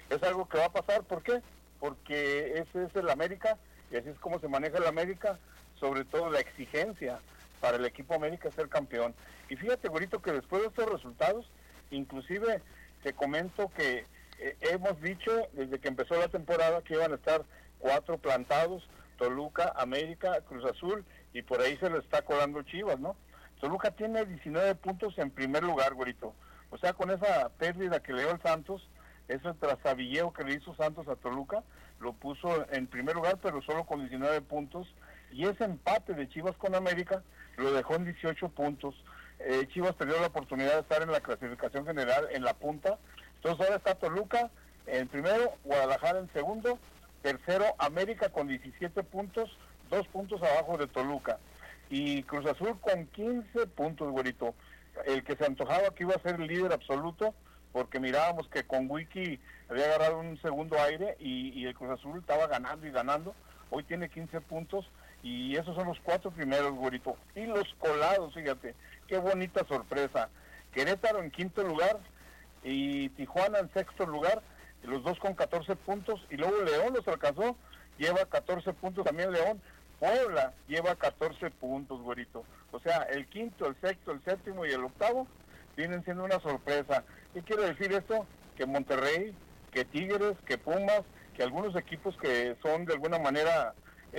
Es algo que va a pasar, ¿por qué? Porque ese es el América, y así es como se maneja el América, sobre todo la exigencia para el equipo América ser campeón. Y fíjate, güerito, que después de estos resultados, inclusive te comento que hemos dicho desde que empezó la temporada que iban a estar 4 plantados, Toluca, América, Cruz Azul, y por ahí se le está colando Chivas, ¿no? Toluca tiene 19 puntos en primer lugar, güerito. O sea, con esa pérdida que le dio el Santos, ese trastabilleo que le hizo Santos a Toluca, lo puso en primer lugar, pero solo con 19 puntos, y ese empate de Chivas con América lo dejó en 18 puntos. Chivas perdió la oportunidad de estar en la clasificación general en la punta. Entonces ahora está Toluca en primero, Guadalajara en segundo, tercero América con 17 puntos, 2 puntos abajo de Toluca, y Cruz Azul con 15 puntos, güerito. El que se antojaba que iba a ser el líder absoluto, porque mirábamos que con Wiki había agarrado un segundo aire y el Cruz Azul estaba ganando y ganando. Hoy tiene 15 puntos y esos son los 4 primeros, güerito. Y los colados, fíjate, qué bonita sorpresa. Querétaro en quinto lugar y Tijuana en sexto lugar, los dos con 14 puntos, y luego León los alcanzó, lleva 14 puntos también León. Puebla lleva 14 puntos, güerito. O sea, el quinto, el sexto, el séptimo y el octavo vienen siendo una sorpresa. ¿Qué quiere decir esto? Que Monterrey, que Tigres, que Pumas, que algunos equipos que son de alguna manera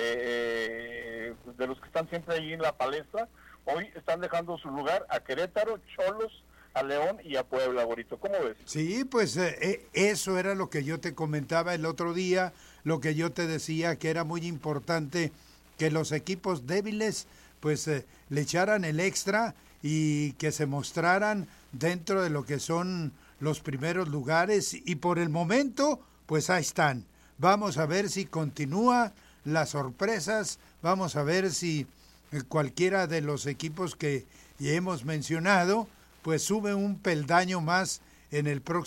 de los que están siempre ahí en la palestra, hoy están dejando su lugar a Querétaro, Cholos, a León y a Puebla, güerito. ¿Cómo ves? Sí, pues eso era lo que yo te comentaba el otro día, lo que yo te decía, que era muy importante que los equipos débiles pues le echaran el extra y que se mostraran dentro de lo que son los primeros lugares, y por el momento pues ahí están. Vamos a ver si continúa las sorpresas, vamos a ver si cualquiera de los equipos que ya hemos mencionado pues sube un peldaño más en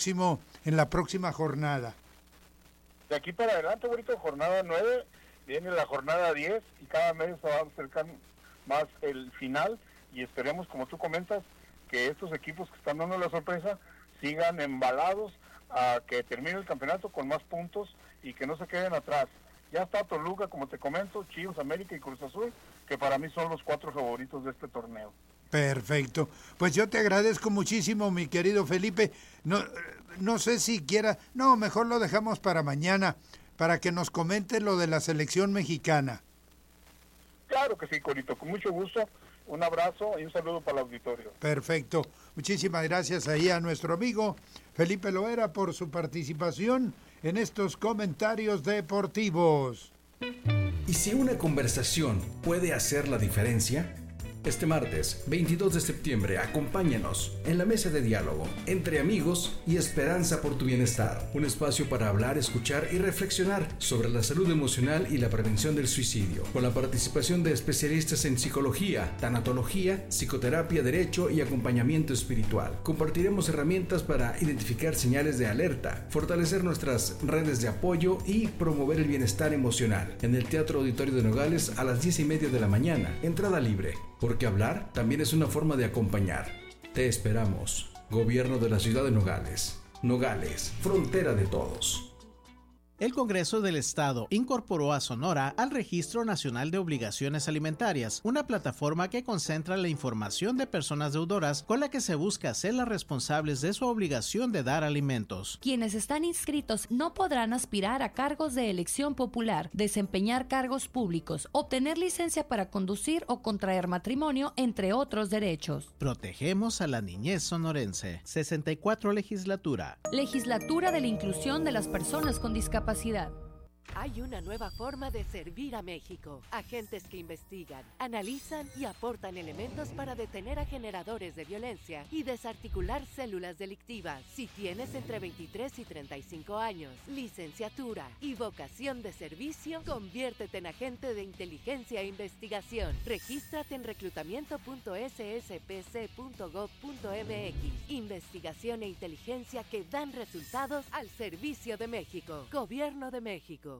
la próxima jornada. De aquí para adelante, güerito, jornada 9, viene la jornada 10 y cada mes se va a acercar más el final, y esperemos, como tú comentas, que estos equipos que están dando la sorpresa sigan embalados a que termine el campeonato con más puntos y que no se queden atrás. Ya está Toluca, como te comento, Chivas, América y Cruz Azul, que para mí son los 4 favoritos de este torneo. Perfecto. Pues yo te agradezco muchísimo, mi querido Felipe. No sé si quiera... No, mejor lo dejamos para mañana, para que nos comente lo de la selección mexicana. Claro que sí, Corito, con mucho gusto. Un abrazo y un saludo para el auditorio. Perfecto. Muchísimas gracias ahí a nuestro amigo Felipe Loera por su participación en estos comentarios deportivos. ¿Y si una conversación puede hacer la diferencia? Este martes, 22 de septiembre, acompáñanos en la mesa de diálogo entre amigos y Esperanza por tu Bienestar. Un espacio para hablar, escuchar y reflexionar sobre la salud emocional y la prevención del suicidio, con la participación de especialistas en psicología, tanatología, psicoterapia, derecho y acompañamiento espiritual. Compartiremos herramientas para identificar señales de alerta, fortalecer nuestras redes de apoyo y promover el bienestar emocional. En el Teatro Auditorio de Nogales a las 10:30 de la mañana. Entrada libre. Porque hablar también es una forma de acompañar. Te esperamos. Gobierno de la Ciudad de Nogales. Nogales, frontera de todos. El Congreso del Estado incorporó a Sonora al Registro Nacional de Obligaciones Alimentarias, una plataforma que concentra la información de personas deudoras con la que se busca hacerlas responsables de su obligación de dar alimentos. Quienes están inscritos no podrán aspirar a cargos de elección popular, desempeñar cargos públicos, obtener licencia para conducir o contraer matrimonio, entre otros derechos. Protegemos a la niñez sonorense. 64 Legislatura. Legislatura de la Inclusión de las Personas con Discapacidad. Hay una nueva forma de servir a México. Agentes que investigan, analizan y aportan elementos para detener a generadores de violencia y desarticular células delictivas. Si tienes entre 23 y 35 años, licenciatura y vocación de servicio, conviértete en agente de inteligencia e investigación. Regístrate en reclutamiento.sspc.gov.mx. Investigación e inteligencia que dan resultados al servicio de México. Gobierno de México.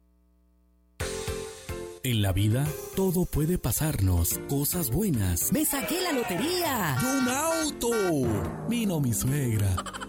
En la vida, todo puede pasarnos. Cosas buenas. ¡Me saqué la lotería! ¡Y un auto! Vino mi suegra.